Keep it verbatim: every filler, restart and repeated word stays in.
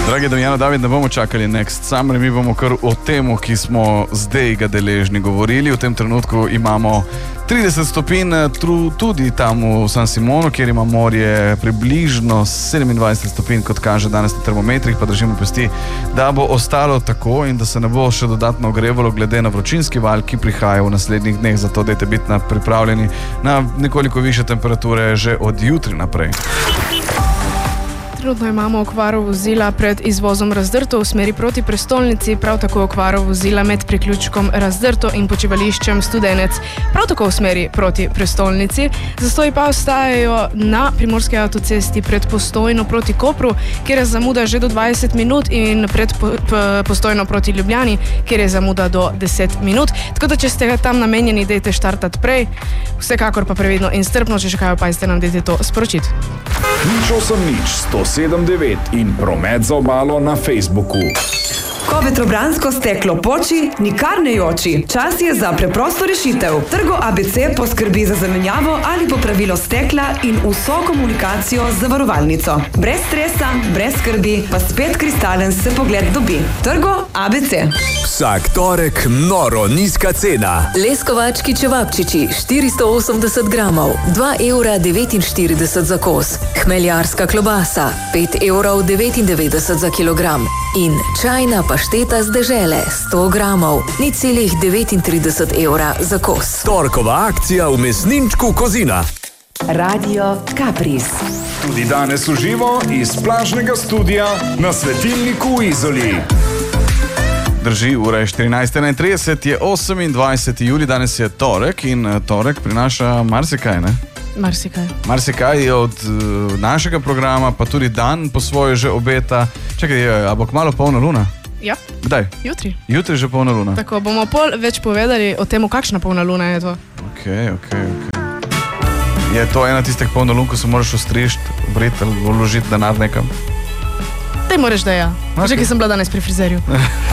Dragi Damjano, David, ne bomo čakali Next Summer, mi bomo kar o temu, ki smo zdaj ga deležni govorili. V tem trenutku imamo trideset stopinj, tudi tam v San Simonu, kjer ima morje približno sedemindvajset stopinj, kot kaže danes na termometrih, pa držimo pesti, da bo ostalo tako in da se ne bo še dodatno ogrevalo glede na vročinski val, ki prihaja v naslednjih dneh, zato dajte biti na pripravljeni na nekoliko više temperature že od jutri naprej. Trenutno imamo okvaro vozila pred izvozom Razdrto v smeri proti prestolnici, prav tako okvaro vozila med priključkom Razdrto in počivališčem Studenec, prav tako v smeri proti prestolnici. Zastoji pa ostajajo na primorski avtocesti pred Postojno proti Kopru, kjer je zamuda že do dvajset minut, in pred Postojno proti Ljubljani, kjer je zamuda do deset minut. Tako da, če ste tam namenjeni, dajte štartati prej, vsekakor pa previdno in strpno, če še kaj opazite, nam dajte to sporočiti. Nič osem nič, sto sedem devet in promet za obalo na Facebooku. Ko vetrobransko steklo poči, nikar ne joči. Čas je za preprosto rešitev. Trgo A B C poskrbi za zamenjavo ali popravilo stekla in vso komunikacijo z zavarovalnico. Brez stresa, brez skrbi, pa spet kristalen se pogled dobi. Trgo A B C. Vsak torek noro nizka cena. Leskovački čevapčiči štiristo osemdeset gramov, dva evra devetinštirideset za kos. Hmeljarska klobasa, pet evrov devetindevetdeset za kilogram. In čajna pašteta z dežele, sto gramov, ni celih devetintrideset evra za kos. Torkova akcija v mesninčku Kozina. Radio Kapris. Tudi danes v živo iz plažnega studia na Svetilniku v Izoli. Drži, ura je štirinajst enaintrideset, je osemindvajseti julij, danes je torek in torek prinaša marsikaj, ne? Marsikaj. Marsikaj od uh, našega programa, pa tudi dan po svoje že obeta. Čakaj, a bo kmalu polna luna? Ja. Kdaj? Jutri. Jutri že polna luna. Tako, bomo pol več povedali o tem, kakšna polna luna je to. Ok, ok, ok. Je to ena tistih polna lun, ko se moraš ostrišti, obriti ali vložiti denar nekam? Daj moraš, da ja. Okay. Že, ki sem bila danes pri frizerju.